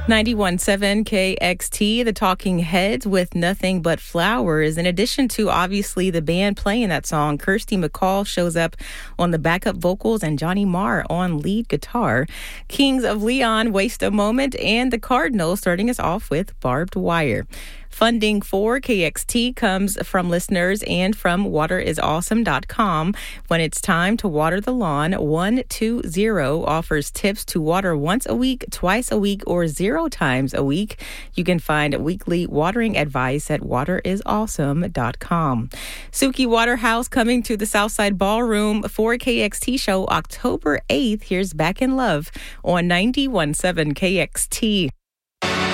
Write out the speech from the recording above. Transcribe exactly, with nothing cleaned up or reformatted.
ninety-one point seven K X T, the Talking Heads with Nothing But Flowers. In addition to, obviously, the band playing that song, Kirsty MacColl shows up on the backup vocals and Johnny Marr on lead guitar. Kings of Leon, Waste a Moment, and the Cardinals starting us off with Barbed Wire. Funding for K X T comes from listeners and from water is awesome dot com. When it's time to water the lawn, one two zero offers tips to water once a week, twice a week, or zero times a week. You can find weekly watering advice at water is awesome dot com. Suki Waterhouse coming to the Southside Ballroom for K X T show October eighth. Here's Back in Love on ninety-one point seven K X T.